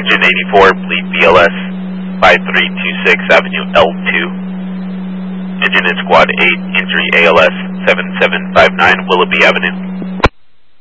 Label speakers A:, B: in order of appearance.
A: Engine 84, bleed BLS, 5326 Avenue L2. Engine in Squad 8, injury ALS 7759 Willoughby Avenue.